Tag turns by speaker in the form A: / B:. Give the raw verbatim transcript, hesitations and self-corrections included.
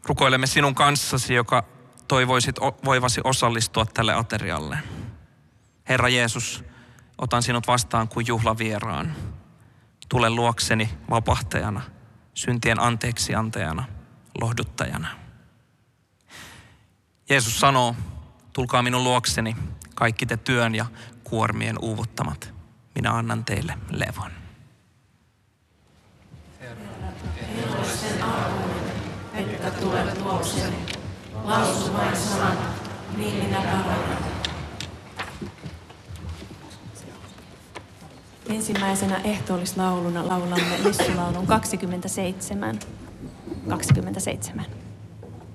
A: Rukoilemme sinun kanssasi, joka toivoisit voivasi osallistua tälle aterialle. Herra Jeesus, otan sinut vastaan kuin juhlavieraan. Tule luokseni vapahtajana, syntien anteeksi antajana, lohduttajana. Jeesus sanoo, tulkaa minun luokseni, kaikki te työn ja kuormien uuvuttamat. Minä annan teille levon.
B: En ole sen arvoinen, että tulet luokseni. Lausu vain sanat, niin minä parannan.
C: Ensimmäisenä ehtoollislauluna laulamme messulaulun kaksikymmentäseitsemän. kaksikymmentäseitsemän.